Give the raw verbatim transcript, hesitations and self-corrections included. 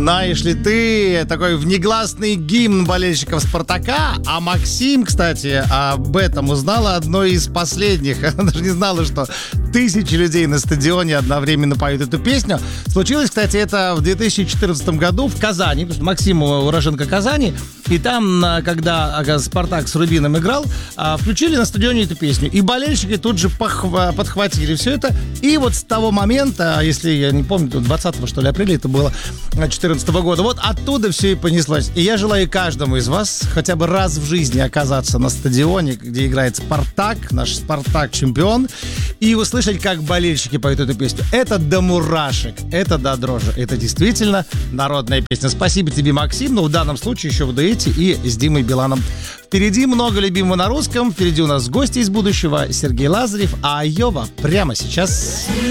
Знаешь ли ты, такой внегласный гимн болельщиков «Спартака», а Максим, кстати, об этом узнала одной из последних. Она даже не знала, что тысячи людей на стадионе одновременно поют эту песню. Случилось, кстати, это в две тысячи четырнадцатом году в Казани, потому что Максим уроженка Казани, и там, когда «Спартак» с «Рубином» играл, включили на стадионе эту песню, и болельщики тут же похва- подхватили все это, и вот с того момента, если я не помню, двадцатого что ли апреля это было, четырнадцатого года, вот оттуда все и понеслось. И я желаю каждому из вас хотя бы раз в жизни оказаться на стадионе, где играет «Спартак», наш «Спартак» чемпион, и услышать, как болельщики поют эту песню. Это до мурашек, это до дрожи. Это действительно народная песня. Спасибо тебе, Максим, но в данном случае еще в дуэте и с Димой Биланом. Впереди много любимого на русском, впереди у нас гости из будущего, Сергей Лазарев, а Айова прямо сейчас...